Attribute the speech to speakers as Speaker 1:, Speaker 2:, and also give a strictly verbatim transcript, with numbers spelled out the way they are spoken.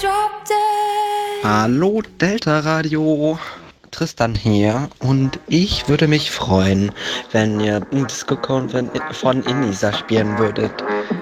Speaker 1: Hallo Delta Radio, Tristan hier und ich würde mich freuen, wenn ihr ein Disco-Cone von von Inisa spielen würdet.